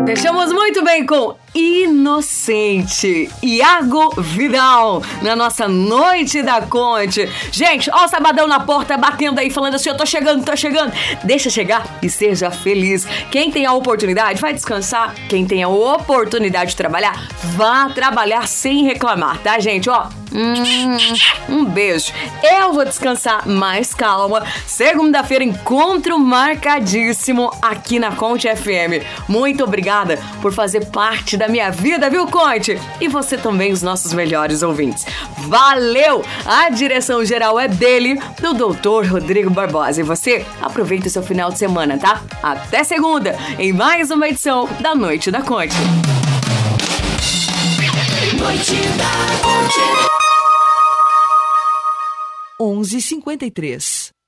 Fechamos muito bem com Inocente, Iago Vidal, na nossa Noite da Conte. Gente, ó o sabadão na porta, batendo aí, falando assim, eu tô chegando. Deixa chegar e seja feliz. Quem tem a oportunidade, vai descansar. Quem tem a oportunidade de trabalhar, vá trabalhar sem reclamar, tá, gente? Ó, um beijo. Eu vou descansar mais calma. Segunda-feira, encontro marcadíssimo aqui na Conte FM. Muito obrigada por fazer parte da minha vida, viu, Conte? E você também, os nossos melhores ouvintes. Valeu! A direção geral é dele, do Dr. Rodrigo Barbosa. E você, aproveita o seu final de semana, tá? Até segunda, em mais uma edição da Noite da Conte. Noite da Conte. 11h53.